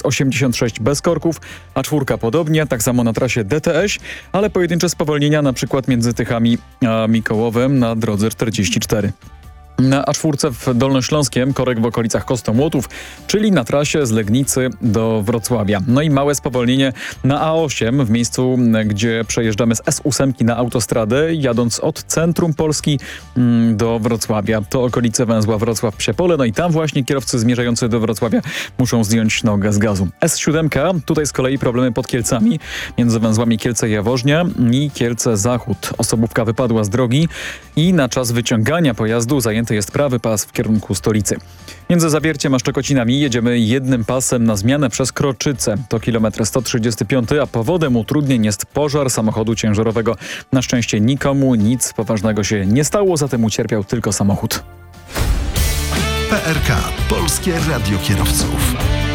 S86 bez korków, a 4 podobnie, tak samo na trasie DTS, ale pojedyncze spowolnienia na przykład między Tychami a Mikołowem na drodze 44. Na A4 w Dolnośląskiem korek w okolicach Kostomłotów, czyli na trasie z Legnicy do Wrocławia. No i małe spowolnienie na A8 w miejscu, gdzie przejeżdżamy z S8 na autostradę, jadąc od centrum Polski do Wrocławia. To okolice węzła Wrocław-Psiepole, no i tam właśnie kierowcy zmierzający do Wrocławia muszą zdjąć nogę z gazu. S7, tutaj z kolei problemy pod Kielcami, między węzłami Kielce-Jaworznia i Kielce-Zachód. Osobówka wypadła z drogi i na czas wyciągania pojazdu zajęty jest prawy pas w kierunku stolicy. Między Zawierciem a Szczekocinami jedziemy jednym pasem na zmianę przez Kroczyce. To kilometr 135, a powodem utrudnień jest pożar samochodu ciężarowego. Na szczęście nikomu nic poważnego się nie stało, zatem ucierpiał tylko samochód. PRK. Polskie Radio Kierowców.